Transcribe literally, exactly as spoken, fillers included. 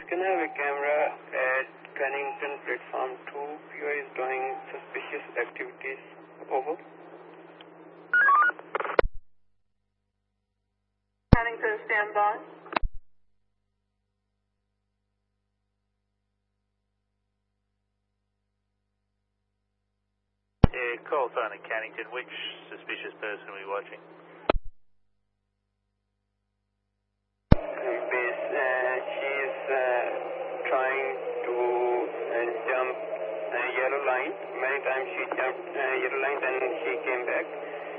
can I have a camera at Cannington Platform two? P O is doing suspicious activities. Over. Cannington, stand by. Yeah, call sign at Cannington. Which suspicious person are we watching? Base, uh, she is uh, trying to uh, jump a yellow line. Many times she jumped a yellow line, then she came back.